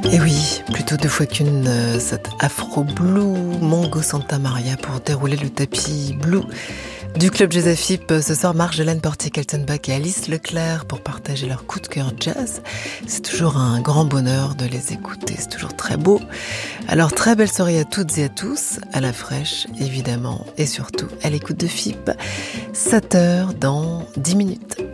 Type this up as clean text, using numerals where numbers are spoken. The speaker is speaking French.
Et oui, plutôt deux fois qu'une, cette Afro Blue Mongo Santa Maria pour dérouler le tapis blue du Club Jazz AFIP. Ce soir, Marjolaine Portier-Kaltenbach et Alice Leclerc pour partager leur coup de cœur jazz. C'est toujours un grand bonheur de les écouter, c'est toujours très beau. Alors, très belle soirée à toutes et à tous, à la fraîche, évidemment, et surtout à l'écoute de FIP. 7h dans 10 minutes.